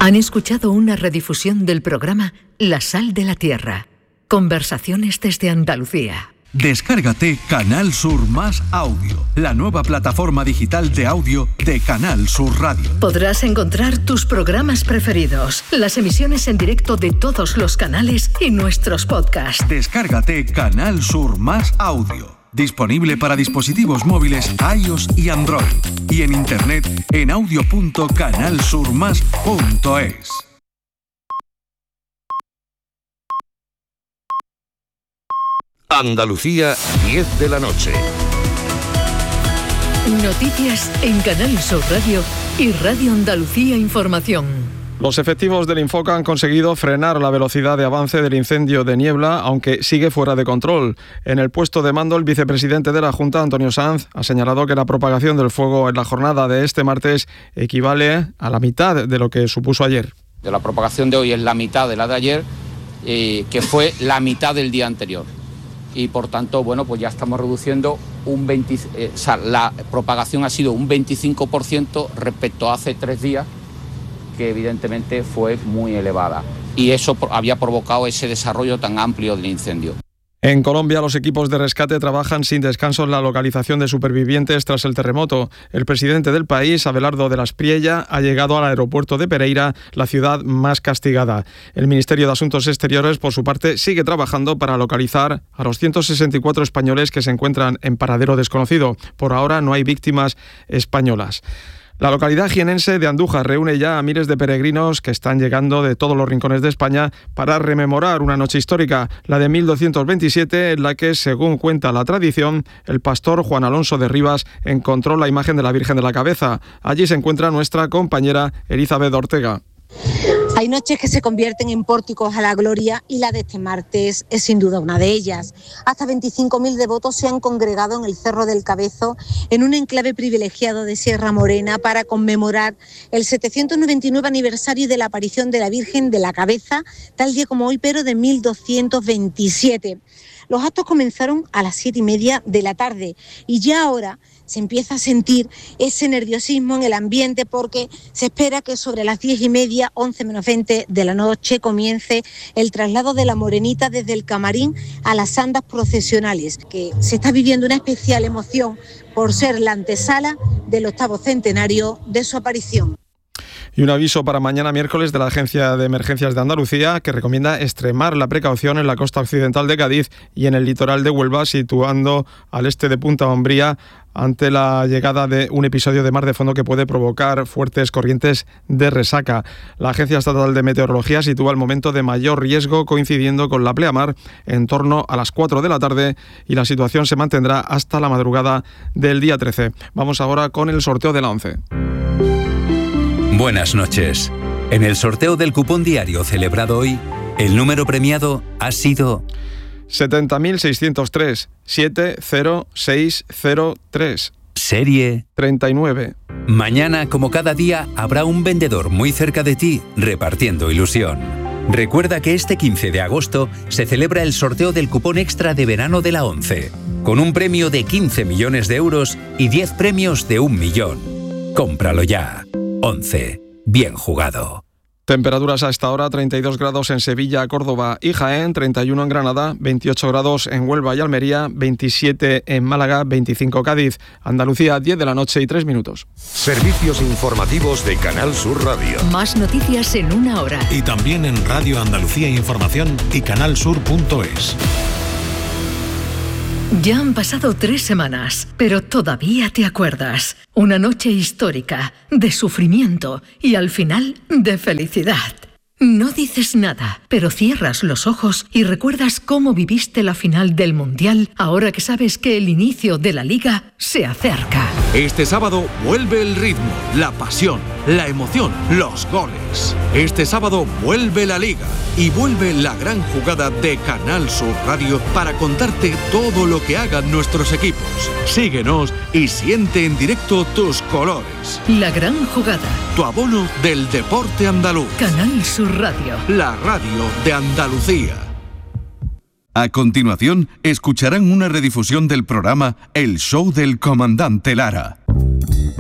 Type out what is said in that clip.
Han escuchado una redifusión del programa La Sal de la Tierra. Conversaciones desde Andalucía. Descárgate Canal Sur Más Audio, la nueva plataforma digital de audio de Canal Sur Radio. Podrás encontrar tus programas preferidos, las emisiones en directo de todos los canales y nuestros podcasts. Descárgate Canal Sur Más Audio. Disponible para dispositivos móviles iOS y Android. Y en internet en audio.canalsurmas.es. Andalucía, 10 de la noche. Noticias en Canal Sur Radio y Radio Andalucía Información. Los efectivos del Infoca han conseguido frenar la velocidad de avance del incendio de Niebla, aunque sigue fuera de control. En el puesto de mando, el vicepresidente de la Junta, Antonio Sanz, ha señalado que la propagación del fuego en la jornada de este martes equivale a la mitad de lo que supuso ayer. La propagación de hoy es la mitad de la de ayer, que fue la mitad del día anterior. Y por tanto, bueno, pues ya estamos reduciendo la propagación ha sido un 25% respecto a hace 3 días, que evidentemente fue muy elevada. Y eso había provocado ese desarrollo tan amplio del incendio. En Colombia, los equipos de rescate trabajan sin descanso en la localización de supervivientes tras el terremoto. El presidente del país, Abelardo de la Espriella, ha llegado al aeropuerto de Pereira, la ciudad más castigada. El Ministerio de Asuntos Exteriores, por su parte, sigue trabajando para localizar a los 164 españoles que se encuentran en paradero desconocido. Por ahora no hay víctimas españolas. La localidad jienense de Andújar reúne ya a miles de peregrinos que están llegando de todos los rincones de España para rememorar una noche histórica, la de 1227, en la que, según cuenta la tradición, el pastor Juan Alonso de Rivas encontró la imagen de la Virgen de la Cabeza. Allí se encuentra nuestra compañera Elizabeth Ortega. Hay noches que se convierten en pórticos a la gloria y la de este martes es sin duda una de ellas. Hasta 25.000 devotos se han congregado en el Cerro del Cabezo, en un enclave privilegiado de Sierra Morena, para conmemorar el 799 aniversario de la aparición de la Virgen de la Cabeza, tal día como hoy, pero de 1227. Los actos comenzaron a las 7:30 de la tarde y ya ahora se empieza a sentir ese nerviosismo en el ambiente, porque se espera que sobre las 10:30, 11 menos 20 de la noche, comience el traslado de la Morenita desde el camarín a las andas procesionales, que se está viviendo una especial emoción por ser la antesala del 8º centenario de su aparición. Y un aviso para mañana miércoles de la Agencia de Emergencias de Andalucía, que recomienda extremar la precaución en la costa occidental de Cádiz y en el litoral de Huelva, situando al este de Punta Umbría, ante la llegada de un episodio de mar de fondo que puede provocar fuertes corrientes de resaca. La Agencia Estatal de Meteorología sitúa el momento de mayor riesgo coincidiendo con la pleamar en torno a las 4 de la tarde, y la situación se mantendrá hasta la madrugada del día 13. Vamos ahora con el sorteo de la 11. Buenas noches. En el sorteo del cupón diario celebrado hoy, el número premiado ha sido 70.603 70603. Serie 39. Mañana, como cada día, habrá un vendedor muy cerca de ti repartiendo ilusión. Recuerda que este 15 de agosto se celebra el sorteo del cupón extra de verano de la 11, con un premio de 15 millones de euros y 10 premios de 1 millón. Cómpralo ya. 11. Bien jugado. Temperaturas a esta hora: 32 grados en Sevilla, Córdoba y Jaén, 31 en Granada, 28 grados en Huelva y Almería, 27 en Málaga, 25 Cádiz. Andalucía, 10 de la noche y 3 minutos. Servicios informativos de Canal Sur Radio. Más noticias en una hora. Y también en Radio Andalucía Información y canalsur.es. Ya han pasado 3 semanas, pero todavía te acuerdas. Una noche histórica, de sufrimiento y al final de felicidad. No dices nada, pero cierras los ojos y recuerdas cómo viviste la final del Mundial, ahora que sabes que el inicio de la Liga se acerca. Este sábado vuelve el ritmo, la pasión, la emoción, los goles. Este sábado vuelve la Liga y vuelve la gran jugada de Canal Sur Radio para contarte todo lo que hagan nuestros equipos. Síguenos y siente en directo tus colores. La gran jugada. Tu abono del deporte andaluz. Canal Sur Radio. La radio de Andalucía. A continuación, escucharán una redifusión del programa El Show del Comandante Lara.